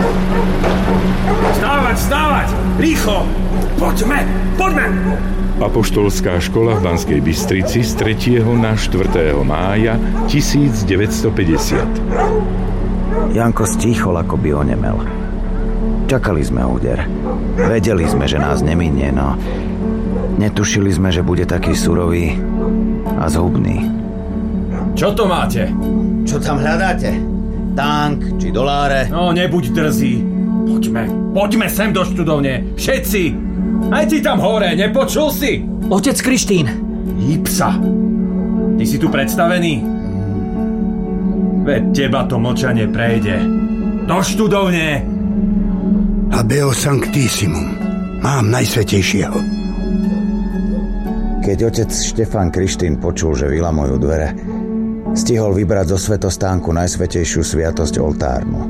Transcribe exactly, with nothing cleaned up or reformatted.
Vstávať, vstávať! Rýchlo! Poďme, poďme! Apoštolská škola v Banskej Bystrici z tretieho na štvrtého mája tisícdeväťstopäťdesiat. Janko stíchol, ako by onemel. Čakali sme úder. Vedeli sme, že nás neminie, no netušili sme, že bude taký surový a zhubný. Čo to máte? Čo tam hľadáte? Tank či doláre? No, nebuď drzý. Poďme, poďme sem do študovne. Všetci! Aj ty tam hore, nepočul si? Otec Krištín. Ipsa. Ty si tu predstavený? Veď teba to mlčanie prejde. Do študovne! Habeo Sanctissimum. Mám najsvätejšieho. Keď otec Štefán Krištín počul, že vylamujú dvere, stihol vybrať zo svätostánku najsvätejšiu sviatosť oltárnu.